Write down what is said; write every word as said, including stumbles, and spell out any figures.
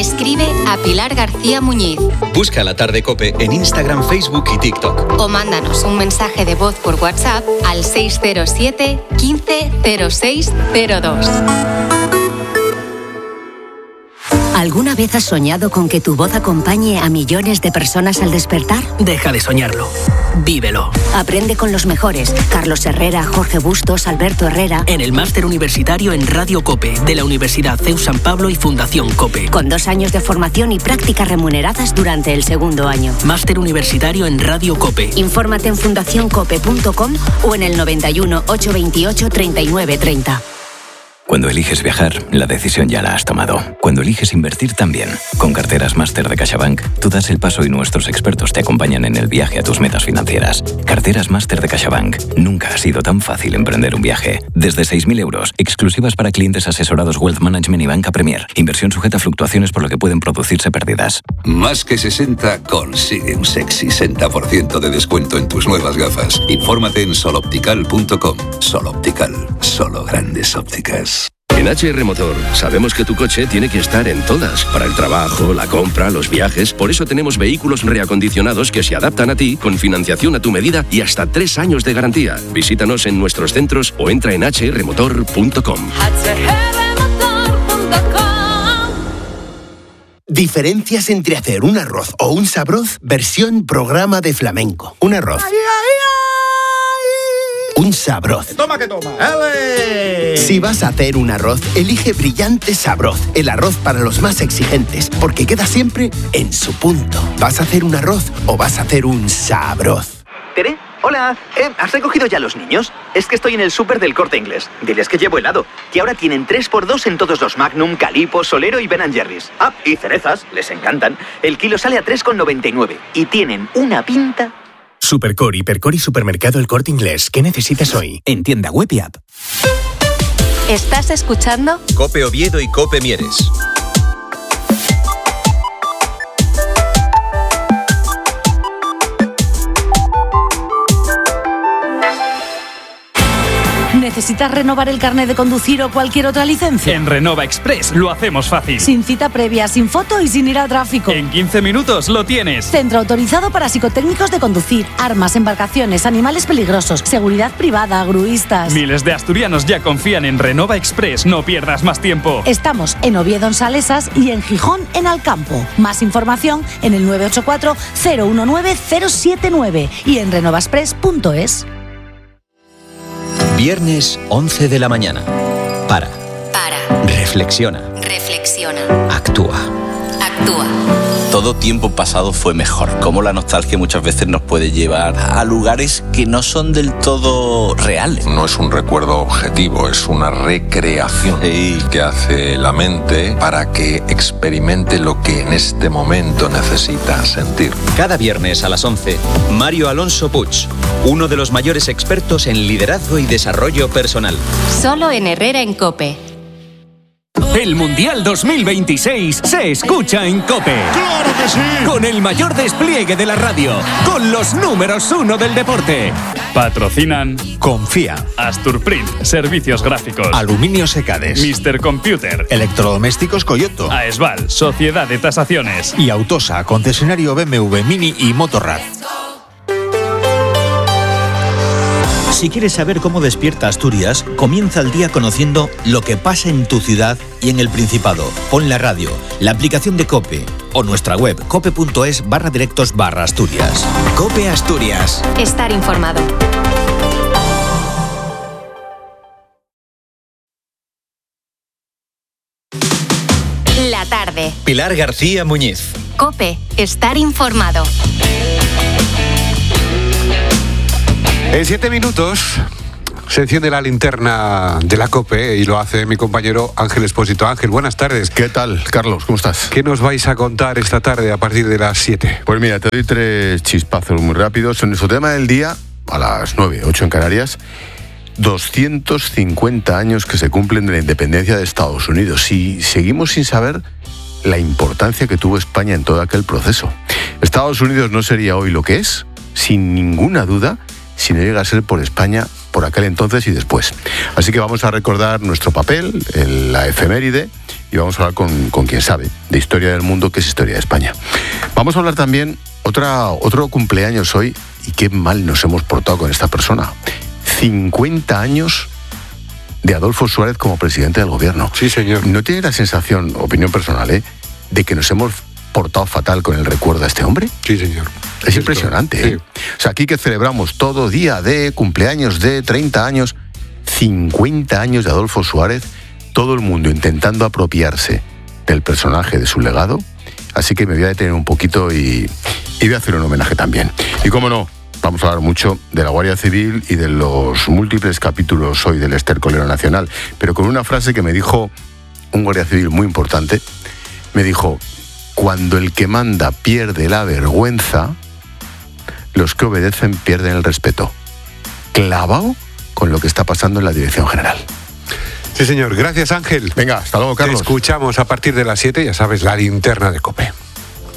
Escribe a Pilar García Muñiz. Busca La Tarde COPE en Instagram, Facebook y TikTok. O mándanos un mensaje de voz por WhatsApp al seis cero siete, quince, cero seis cero dos. ¿Alguna vez has soñado con que tu voz acompañe a millones de personas al despertar? Deja de soñarlo. Vívelo. Aprende con los mejores. Carlos Herrera, Jorge Bustos, Alberto Herrera. En el Máster Universitario en Radio COPE, de la Universidad C E U San Pablo y Fundación COPE. Con dos años de formación y prácticas remuneradas durante el segundo año. Máster Universitario en Radio COPE. Infórmate en fundación cope punto com o en el noventa y uno, ochocientos veintiocho, treinta y nueve treinta. Cuando eliges viajar, la decisión ya la has tomado. Cuando eliges invertir, también. Con Carteras Máster de CaixaBank, tú das el paso y nuestros expertos te acompañan en el viaje a tus metas financieras. Carteras Máster de CaixaBank. Nunca ha sido tan fácil emprender un viaje. Desde seis mil euros, exclusivas para clientes asesorados Wealth Management y Banca Premier. Inversión sujeta a fluctuaciones por lo que pueden producirse pérdidas. Más que sesenta, consigue un sexy sesenta por ciento de descuento en tus nuevas gafas. Infórmate en soloptical punto com. Soloptical. Solo grandes ópticas. En H R Motor sabemos que tu coche tiene que estar en todas, para el trabajo, la compra, los viajes. Por eso tenemos vehículos reacondicionados que se adaptan a ti, con financiación a tu medida y hasta tres años de garantía. Visítanos en nuestros centros o entra en hache erre motor punto com. Diferencias entre hacer un arroz o un sabroz, versión programa de flamenco. Un arroz. Un sabroz. Toma que toma. ¡Ale! Si vas a hacer un arroz, elige Brillante Sabroz, el arroz para los más exigentes, porque queda siempre en su punto. ¿Vas a hacer un arroz o vas a hacer un sabroz? Tere, hola. Eh, ¿Has recogido ya a los niños? Es que estoy en el súper del Corte Inglés. Diles que llevo helado. Que ahora tienen tres por dos en todos los Magnum, Calippo, Solero y Ben and Jerry's. Ah, y cerezas. Les encantan. El kilo sale a tres con noventa y nueve. Y tienen una pinta... Supercor, Hipercor y Supermercado El Corte Inglés. ¿Qué necesitas hoy? En tienda web y app. ¿Estás escuchando? COPE Oviedo y COPE Mieres. ¿Necesitas renovar el carnet de conducir o cualquier otra licencia? En Renova Express lo hacemos fácil. Sin cita previa, sin foto y sin ir al tráfico. En quince minutos lo tienes. Centro autorizado para psicotécnicos de conducir, armas, embarcaciones, animales peligrosos, seguridad privada, gruistas. Miles de asturianos ya confían en Renova Express. No pierdas más tiempo. Estamos en Oviedo en Salesas y en Gijón en Alcampo. Más información en el nueve ocho cuatro, cero uno nueve, cero siete nueve y en renovaexpress punto es. Viernes once de la mañana. Para. Para. Reflexiona. Reflexiona. Actúa. Actúa. Todo tiempo pasado fue mejor. Cómo la nostalgia muchas veces nos puede llevar a lugares que no son del todo reales. No es un recuerdo objetivo, es una recreación sí. que hace la mente para que experimente lo que en este momento necesita sentir. Cada viernes a las once, Mario Alonso Puig, uno de los mayores expertos en liderazgo y desarrollo personal. Solo en Herrera en COPE. El Mundial dos mil veintiséis se escucha en COPE. ¡Claro que sí! Con el mayor despliegue de la radio, con los números uno del deporte. Patrocinan Confía, Asturprint, servicios gráficos, Aluminio Secades, mister Computer, Electrodomésticos Coyoto, Aesval, Sociedad de Tasaciones y Autosa, concesionario B M W Mini y Motorrad. Si quieres saber cómo despierta Asturias, comienza el día conociendo lo que pasa en tu ciudad y en el Principado. Pon la radio, la aplicación de COPE o nuestra web cope.es barra directos barra Asturias. COPE Asturias. Estar informado. La tarde. Pilar García Muñiz. COPE. Estar informado. En siete minutos se enciende la linterna de la COPE y lo hace mi compañero Ángel Expósito. Ángel, buenas tardes. ¿Qué tal, Carlos? ¿Cómo estás? ¿Qué nos vais a contar esta tarde a partir de las siete? Pues mira, te doy tres chispazos muy rápidos. En nuestro tema del día, a las nueve, ocho en Canarias, doscientos cincuenta años que se cumplen de la independencia de Estados Unidos. Y seguimos sin saber la importancia que tuvo España en todo aquel proceso. Estados Unidos no sería hoy lo que es, sin ninguna duda, si no llega a ser por España por aquel entonces y después. Así que vamos a recordar nuestro papel en la efeméride y vamos a hablar con, con quien sabe de historia del mundo, que es historia de España. Vamos a hablar también otra, otro cumpleaños hoy, y qué mal nos hemos portado con esta persona. cincuenta años de Adolfo Suárez como presidente del gobierno. Sí, señor. ¿No tiene la sensación, opinión personal, eh, de que nos hemos portado fatal con el recuerdo a este hombre? Sí, señor. Es Esto, impresionante, sí. ¿eh? O sea, aquí que celebramos todo día de cumpleaños de treinta años, cincuenta años de Adolfo Suárez, todo el mundo intentando apropiarse del personaje, de su legado. Así que me voy a detener un poquito y, y voy a hacer un homenaje también. Y cómo no, vamos a hablar mucho de la Guardia Civil y de los múltiples capítulos hoy del Estercolero Nacional, pero con una frase que me dijo un Guardia Civil muy importante. Me dijo: cuando el que manda pierde la vergüenza, los que obedecen pierden el respeto. Clavado con lo que está pasando en la Dirección General. Sí, señor. Gracias, Ángel. Venga, hasta luego, Carlos. Te escuchamos a partir de las siete, ya sabes, la linterna de COPE.